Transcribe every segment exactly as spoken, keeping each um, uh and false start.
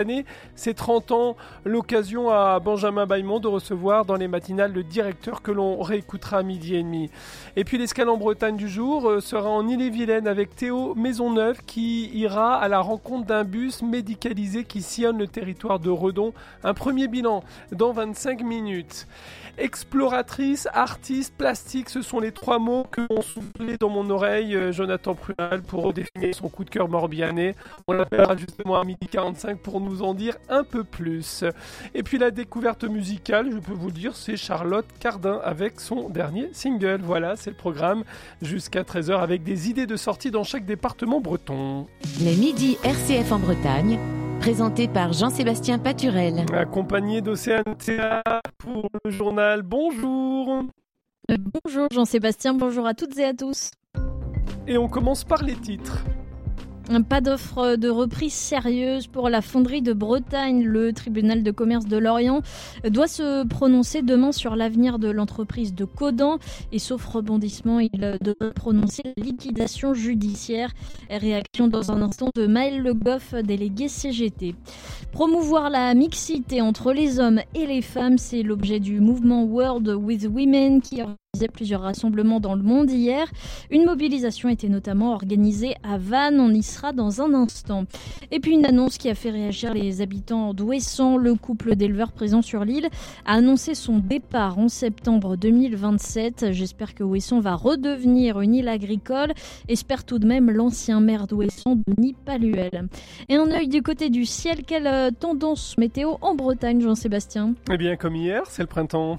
année, c'est trente ans, l'occasion à Benjamin Bailmont de recevoir dans les matinales le directeur que l'on réécoutera à midi et demi. Et puis l'escale en Bretagne du jour euh, sera en Ille-et-Vilaine avec Théo Maisonneuve qui ira à la rencontre d'un bus médicalisé qui sillonne le territoire de Redon. Un premier bilan dans vingt-cinq minutes. Exploratrice, artiste, plastique, ce sont les trois mots que l'on soufflait dans mon oreille euh, Jonathan Prunal pour définir son coup de cœur morbihanais. On l'appellera justement à midi quarante-cinq pour nous en dire un peu plus. Et puis la découverte musicale, je peux vous le dire, c'est Charlotte Cardin avec son dernier single. Voilà, c'est le programme jusqu'à treize heures avec des idées de sortie dans chaque département breton. Les midis R C F en Bretagne, présenté par Jean-Sébastien Paturel. Accompagné d'Océane Théa pour le journal. Bonjour. Euh, bonjour Jean-Sébastien, bonjour à toutes et à tous. Et on commence par les titres. Pas d'offre de reprise sérieuse pour la fonderie de Bretagne. Le tribunal de commerce de Lorient doit se prononcer demain sur l'avenir de l'entreprise de Codan. Et sauf rebondissement, il doit prononcer la liquidation judiciaire. Réaction dans un instant de Maël Le Goff, délégué C G T. Promouvoir la mixité entre les hommes et les femmes, c'est l'objet du mouvement World with Women qui organisait plusieurs rassemblements dans le monde hier. Une mobilisation était notamment organisée à Vannes, on y sera dans un instant. Et puis une annonce qui a fait réagir les habitants d'Ouessant. Le couple d'éleveurs présents sur l'île a annoncé son départ en septembre deux mille vingt-sept. J'espère que Ouessant va redevenir une île agricole, espère tout de même l'ancien maire d'Ouessant, Denis Paluel. Et un œil du côté du ciel, quelle tendance météo en Bretagne, Jean-Sébastien ? Eh bien comme hier, c'est le printemps.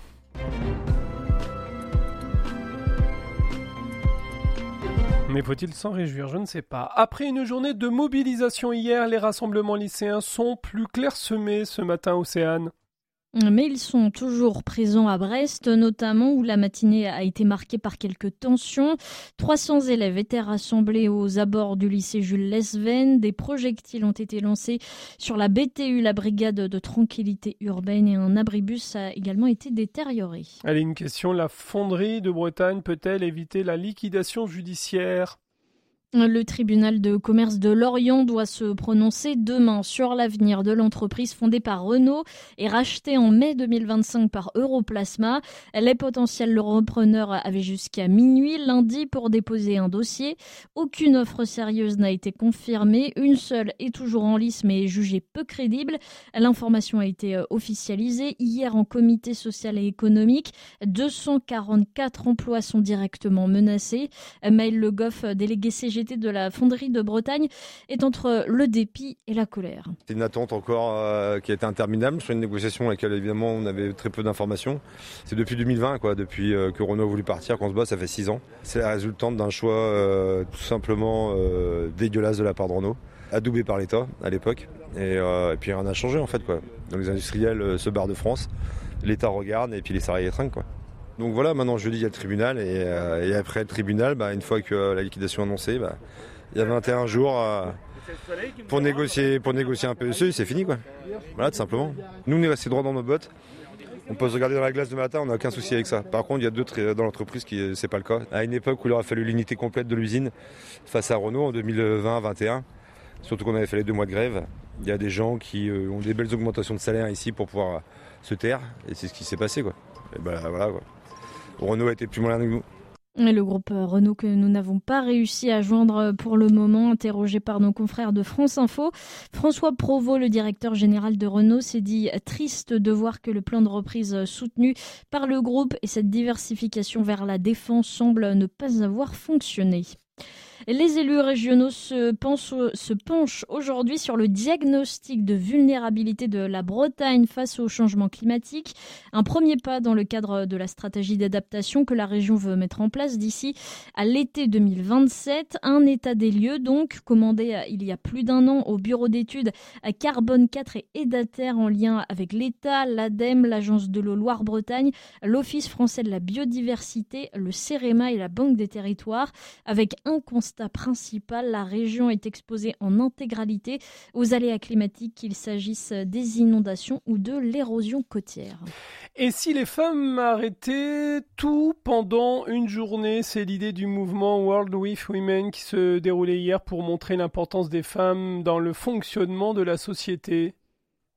Mais faut-il s'en réjouir ? Je ne sais pas. Après une journée de mobilisation hier, les rassemblements lycéens sont plus clairsemés ce matin, Océane. Mais ils sont toujours présents à Brest, notamment où la matinée a été marquée par quelques tensions. trois cents élèves étaient rassemblés aux abords du lycée Jules Lesven. Des projectiles ont été lancés sur la B T U, la brigade de tranquillité urbaine, et un abribus a également été détérioré. Allez, une question. La fonderie de Bretagne peut-elle éviter la liquidation judiciaire ? Le tribunal de commerce de Lorient doit se prononcer demain sur l'avenir de l'entreprise fondée par Renault et rachetée en mai deux mille vingt-cinq par Europlasma. Les potentiels repreneurs avaient jusqu'à minuit lundi pour déposer un dossier. Aucune offre sérieuse n'a été confirmée. Une seule est toujours en lice mais est jugée peu crédible. L'information a été officialisée hier en comité social et économique. deux cent quarante-quatre emplois sont directement menacés. Maël Le Goff, délégué C G T de la fonderie de Bretagne, est entre le dépit et la colère. C'est une attente encore euh, qui a été interminable sur une négociation avec laquelle évidemment on avait très peu d'informations. C'est depuis deux mille vingt, quoi, depuis euh, que Renault a voulu partir, qu'on se bat, ça fait six ans. C'est la résultante d'un choix euh, tout simplement euh, dégueulasse de la part de Renault, adoubé par l'État à l'époque. Et, euh, et puis rien n'a changé en fait, quoi. Donc les industriels euh, se barrent de France, l'État regarde et puis les salariés étrinquent, quoi. Donc voilà, maintenant jeudi il y a le tribunal et, euh, et après le tribunal, bah, une fois que euh, la liquidation est annoncée, bah, il y a vingt et un jours euh, pour, négocier, pour négocier un P E C, c'est fini, quoi. Voilà, tout simplement. Nous on est restés droit dans nos bottes, on peut se regarder dans la glace le matin, on n'a aucun souci avec ça. Par contre il y a d'autres dans l'entreprise qui c'est pas le cas. À une époque où il aurait fallu l'unité complète de l'usine face à Renault en deux mille vingt vingt et un, surtout qu'on avait fait les deux mois de grève, il y a des gens qui euh, ont des belles augmentations de salaire ici pour pouvoir euh, se taire et c'est ce qui s'est passé, quoi. Et bah, voilà, quoi. Renault a été plus malin que nous. Et le groupe Renault que nous n'avons pas réussi à joindre pour le moment, interrogé par nos confrères de France Info. François Provost, le directeur général de Renault, s'est dit triste de voir que le plan de reprise soutenu par le groupe et cette diversification vers la défense semblent ne pas avoir fonctionné. Les élus régionaux se, pensent, se penchent aujourd'hui sur le diagnostic de vulnérabilité de la Bretagne face au changement climatique. Un premier pas dans le cadre de la stratégie d'adaptation que la région veut mettre en place d'ici à l'été deux mille vingt-sept. Un état des lieux donc, commandé il y a plus d'un an au bureau d'études à Carbone quatre et Edater en lien avec l'État, l'ADEME, l'Agence de l'eau Loire-Bretagne, l'Office français de la biodiversité, le CEREMA et la Banque des territoires, avec un constat principal, la région est exposée en intégralité aux aléas climatiques, qu'il s'agisse des inondations ou de l'érosion côtière. Et si les femmes arrêtaient tout pendant une journée, c'est l'idée du mouvement World with Women qui se déroulait hier pour montrer l'importance des femmes dans le fonctionnement de la société.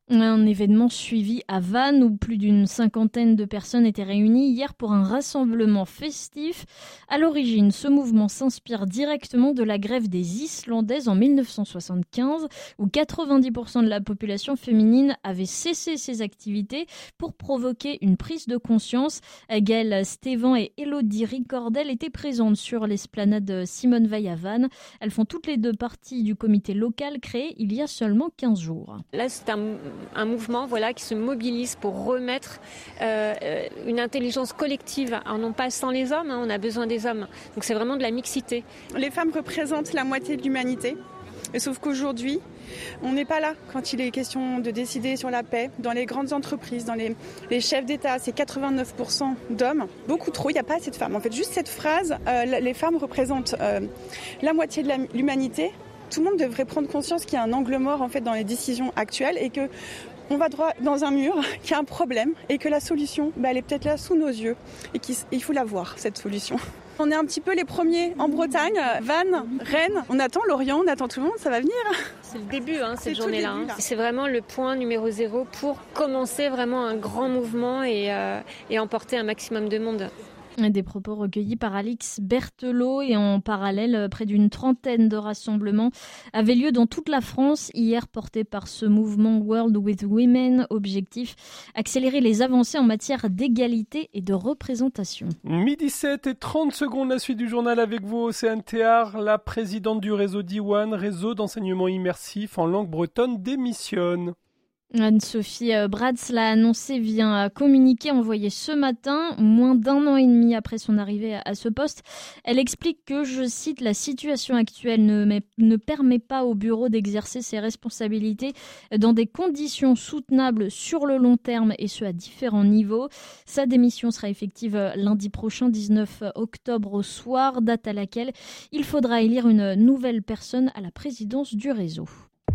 Un événement suivi à Vannes où plus d'une cinquantaine de personnes étaient réunies hier pour un rassemblement festif. À l'origine, ce mouvement s'inspire directement de la grève des Islandaises en mille neuf cent soixante-quinze où quatre-vingt-dix pour cent de la population féminine avait cessé ses activités pour provoquer une prise de conscience. Gaëlle Stévan et Élodie Ricordel étaient présentes sur l'esplanade Simone Veil à Vannes. Elles font toutes les deux partie du comité local créé il y a seulement quinze jours. Là, c'est un un mouvement voilà, qui se mobilise pour remettre euh, une intelligence collective. Alors non pas sans les hommes, hein, on a besoin des hommes. Donc c'est vraiment de la mixité. Les femmes représentent la moitié de l'humanité. Et sauf qu'aujourd'hui, on n'est pas là quand il est question de décider sur la paix. Dans les grandes entreprises, dans les, les chefs d'État, c'est quatre-vingt-neuf pour cent d'hommes. Beaucoup trop, il n'y a pas assez de femmes. En fait, juste cette phrase, euh, les femmes représentent euh, la moitié de la, l'humanité. Tout le monde devrait prendre conscience qu'il y a un angle mort en fait dans les décisions actuelles et que on va droit dans un mur, qu'il y a un problème et que la solution, bah, elle est peut-être là sous nos yeux et qu'il faut la voir cette solution. On est un petit peu les premiers en Bretagne, Vannes, Rennes. On attend Lorient, on attend tout le monde, ça va venir. C'est le début, hein, cette journée-là. Hein. C'est vraiment le point numéro zéro pour commencer vraiment un grand mouvement et, euh, et emporter un maximum de monde. Des propos recueillis par Alix Berthelot et en parallèle, près d'une trentaine de rassemblements avaient lieu dans toute la France hier, portés par ce mouvement World with Women. Objectif, accélérer les avancées en matière d'égalité et de représentation. Midi sept et trente secondes, la suite du journal avec vous, Océane Théard. La présidente du réseau Diwan, réseau d'enseignement immersif en langue bretonne, démissionne. Anne-Sophie Bratz l'a annoncé via un communiqué envoyé ce matin, moins d'un an et demi après son arrivée à ce poste. Elle explique que, je cite, « la situation actuelle ne, met, ne permet pas au bureau d'exercer ses responsabilités dans des conditions soutenables sur le long terme et ce à différents niveaux ». Sa démission sera effective lundi prochain, dix-neuf octobre au soir, date à laquelle il faudra élire une nouvelle personne à la présidence du réseau.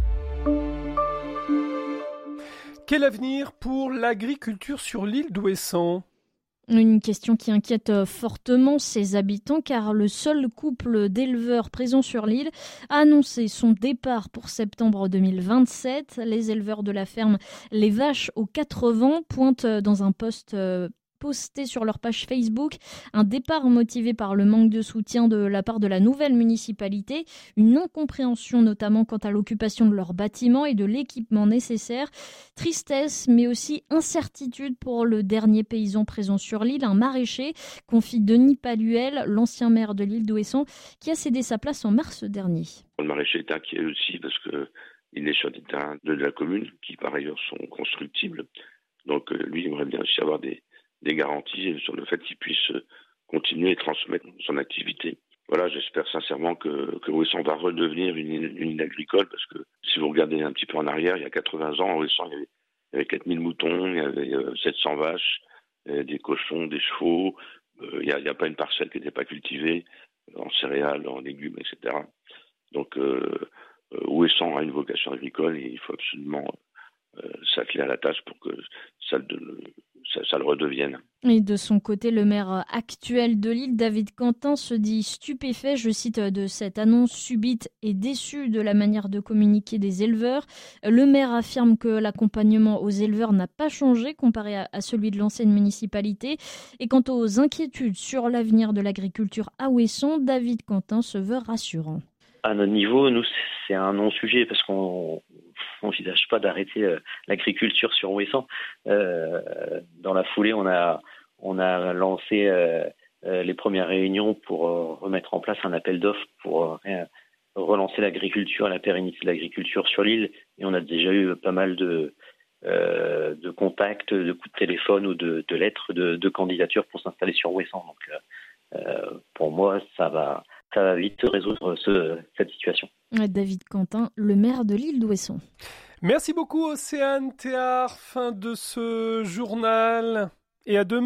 Quel avenir pour l'agriculture sur l'île d'Ouessant ? Une question qui inquiète fortement ses habitants car le seul couple d'éleveurs présents sur l'île a annoncé son départ pour septembre deux mille vingt-sept. Les éleveurs de la ferme Les Vaches aux Quatre Vents pointent dans un post posté sur leur page Facebook un départ motivé par le manque de soutien de la part de la nouvelle municipalité, une incompréhension notamment quant à l'occupation de leurs bâtiments et de l'équipement nécessaire, tristesse mais aussi incertitude pour le dernier paysan présent sur l'île, un maraîcher, confie Denis Paluel, l'ancien maire de l'île d'Ouessant, qui a cédé sa place en mars dernier. Le maraîcher est inquiet aussi parce qu'il est sur des terrains de la commune qui par ailleurs sont constructibles, donc lui il aimerait bien aussi avoir des des garanties sur le fait qu'il puisse continuer et transmettre son activité. Voilà, j'espère sincèrement que, que Ouessant va redevenir une, une île agricole parce que si vous regardez un petit peu en arrière, il y a quatre-vingts ans, à Ouessant, il y avait, il y avait quatre mille moutons, il y avait sept cents vaches, des cochons, des chevaux, euh, il n'y a, il y a pas une parcelle qui n'était pas cultivée en céréales, en légumes, et cetera. Donc, euh, Ouessant a une vocation agricole et il faut absolument euh, s'atteler à la tâche pour que ça le Ça, ça le redevienne. Et de son côté, le maire actuel de l'île, David Quentin, se dit stupéfait, je cite, de cette annonce subite et déçu de la manière de communiquer des éleveurs. Le maire affirme que l'accompagnement aux éleveurs n'a pas changé comparé à, à celui de l'ancienne municipalité. Et quant aux inquiétudes sur l'avenir de l'agriculture à Ouessant, David Quentin se veut rassurant. À notre niveau, nous, c'est un non-sujet parce qu'on n'envisage pas d'arrêter euh, l'agriculture sur Ouessant. Euh, dans la foulée, on a, on a lancé euh, euh, les premières réunions pour euh, remettre en place un appel d'offres pour euh, relancer l'agriculture et la pérennité de l'agriculture sur l'île. Et on a déjà eu pas mal de, euh, de contacts, de coups de téléphone ou de, de lettres de, de candidature pour s'installer sur Ouessant. Donc, euh, pour moi, ça va... ça va vite résoudre ce, cette situation. David Quentin, le maire de l'île d'Ouessant. Merci beaucoup Océane Théard, fin de ce journal. Et à demain ?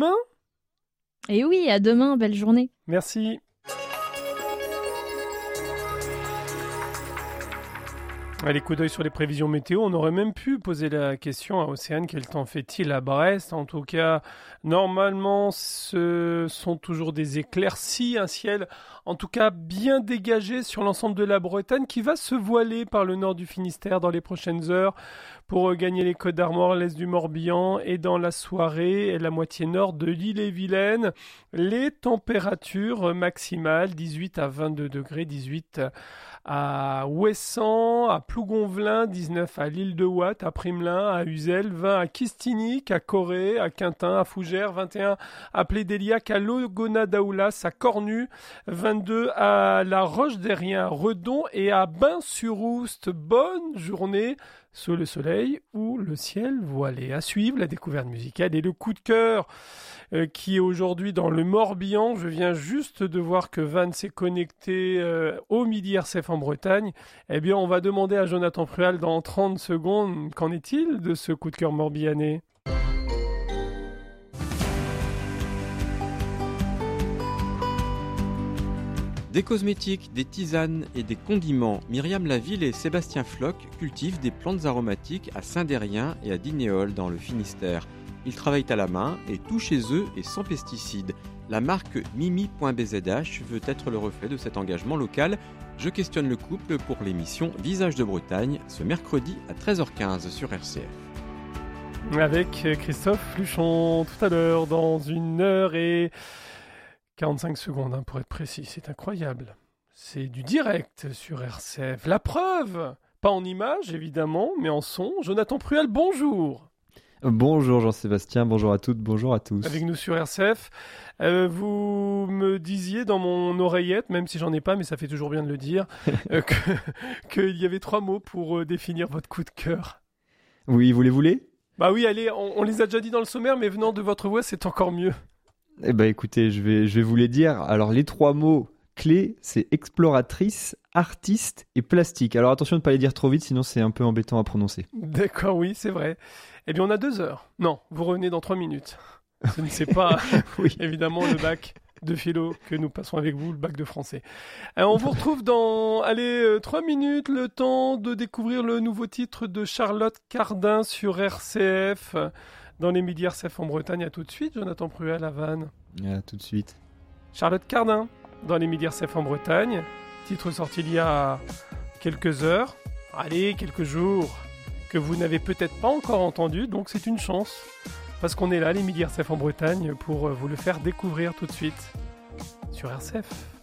Et oui, à demain, belle journée. Merci. Allez, coup d'œil sur les prévisions météo. On aurait même pu poser la question à Océane, quel temps fait-il à Brest? En tout cas, normalement, ce sont toujours des éclaircies, un ciel en tout cas bien dégagé sur l'ensemble de la Bretagne qui va se voiler par le nord du Finistère dans les prochaines heures pour gagner les Côtes d'Armor, l'est du Morbihan et dans la soirée et la moitié nord de l'Ille-et-Vilaine. Les températures maximales, dix-huit à vingt-deux degrés, dix-huit à Ouessant, à Plougonvelin, dix-neuf à l'île de Watt, à Primelin, à Uzel, vingt à Kistinic, à Corée, à Quintin, à Fougères, vingt et un à Plédéliac, à Logona-Daoulas, à Cornu, vingt-deux à La Roche-Derrien, à Redon et à Bain-sur-Oust. Bonne journée sous le soleil ou le ciel voilé. À suivre la découverte musicale et le coup de cœur euh, qui est aujourd'hui dans le Morbihan. Je viens juste de voir que Van s'est connecté euh, au Midi R C F en Bretagne. Eh bien, on va demander à Jonathan Prual dans trente secondes, qu'en est-il de ce coup de cœur morbihanais ? Des cosmétiques, des tisanes et des condiments, Myriam Laville et Sébastien Floch cultivent des plantes aromatiques à Saint-Dérien et à Dinéol dans le Finistère. Ils travaillent à la main et tout chez eux est sans pesticides. La marque Mimi point B Z H veut être le reflet de cet engagement local. Je questionne le couple pour l'émission Visage de Bretagne ce mercredi à treize heures quinze sur R C F. Avec Christophe Fluchon tout à l'heure dans une heure et quarante-cinq secondes, hein, pour être précis, c'est incroyable. C'est du direct sur R C F. La preuve, pas en images évidemment, mais en son. Jonathan Prual, bonjour. Bonjour Jean-Sébastien, bonjour à toutes, bonjour à tous. Avec nous sur R C F, euh, vous me disiez dans mon oreillette, même si j'en ai pas, mais ça fait toujours bien de le dire, euh, que, qu'il y avait trois mots pour euh, définir votre coup de cœur. Oui, vous les voulez ? Bah oui, allez, on, on les a déjà dit dans le sommaire, mais venant de votre voix, c'est encore mieux. Eh ben écoutez, je vais, je vais vous les dire. Alors les trois mots clés, c'est exploratrice, artiste et plastique. Alors attention de ne pas les dire trop vite, sinon c'est un peu embêtant à prononcer. D'accord, oui, c'est vrai. Eh bien on a deux heures. Non, vous revenez dans trois minutes. Ce ne c'est pas oui. évidemment le bac de philo que nous passons avec vous, le bac de français. Alors, on vous retrouve dans allez, euh, trois minutes, le temps de découvrir le nouveau titre de Charlotte Cardin sur R C F. Dans les Midi R C F en Bretagne, à tout de suite, Jonathan Prual à Vannes. À tout de suite. Charlotte Cardin, dans les Midi R C F en Bretagne. Titre sorti il y a quelques heures, allez, quelques jours, que vous n'avez peut-être pas encore entendu, donc c'est une chance. Parce qu'on est là, les Midi R C F en Bretagne, pour vous le faire découvrir tout de suite sur R C F.